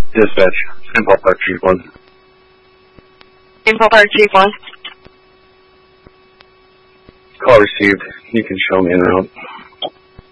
Dispatch, St. Paul Park, Chief 1. St. Paul Park, Chief 1. Call received. You can show me en route.